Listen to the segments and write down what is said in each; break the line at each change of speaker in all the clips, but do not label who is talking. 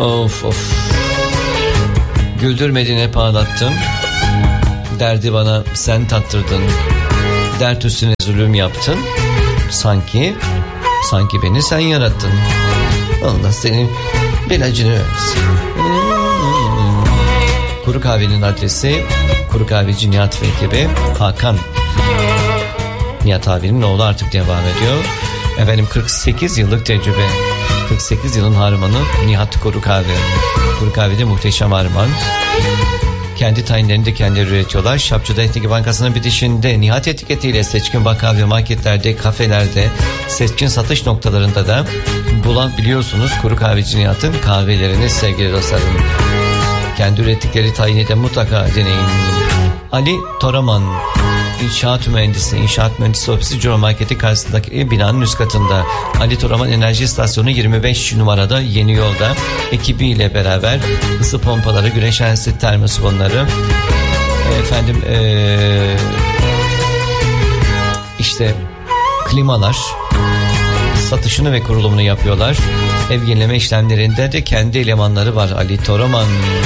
Of of. Güldürmedin hep ağlattın. Derdi bana sen tattırdın. Dert üstüne zulüm yaptın. Sanki beni sen yarattın. Allah senin belacını versin. Kuru Kahve'nin adresi Kuru Kahveci Nihat ve ekibi Hakan. Nihat abinin oğlu artık devam ediyor. Efendim 48 yıllık tecrübe. 48 yılın harmanı Nihat Kuru Kahve. Kuru Kahve'de muhteşem harman. Kendi tayinlerini de kendileri üretiyorlar. Şapçı'da Etnik Bankası'nın bitişinde Nihat etiketiyle seçkin bakkal ve marketlerde, kafelerde, seçkin satış noktalarında da bulabiliyorsunuz Kuru Kahveci Nihat'ın kahvelerini sevgili dostlarım. Kendi ürettikleri tayini de mutlaka deneyin. Ali Toraman, İnşaat Mühendisi Ofisi Cuma Marketi karşısındaki binanın üst katında. Ali Toraman Enerji İstasyonu 25 numarada Yeni Yolda ekibiyle beraber ısı pompaları, güneş enerjisi termosifonu, efendim işte klimalar satışını ve kurulumunu yapıyorlar. Ev yenileme işlemlerinde de kendi elemanları var. Ali Toraman.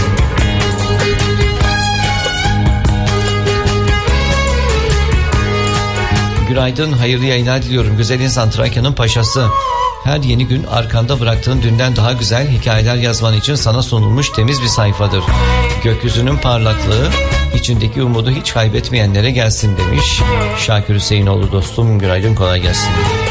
Günaydın, hayırlı yayınlar diliyorum. Güzel insan, Trakya'nın paşası. Her yeni gün arkanda bıraktığın dünden daha güzel hikayeler yazman için sana sunulmuş temiz bir sayfadır. Gökyüzünün parlaklığı içindeki umudu hiç kaybetmeyenlere gelsin demiş. Şakir Hüseyinoğlu dostum, günaydın, kolay gelsin.